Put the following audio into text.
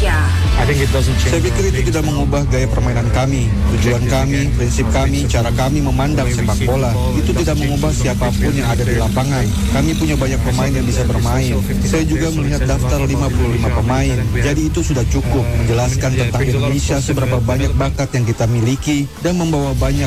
Indonesia. Saya pikir itu tidak mengubah gaya permainan kami, tujuan kami, prinsip kami, cara kami memandang sepak bola. Itu tidak mengubah siapapun yang ada di lapangan. Kami punya banyak pemain yang bisa bermain. Saya juga melihat daftar 55 pemain. Jadi itu sudah cukup menjelaskan tentang Indonesia seberapa banyak bakat yang kita miliki dan membawa banyak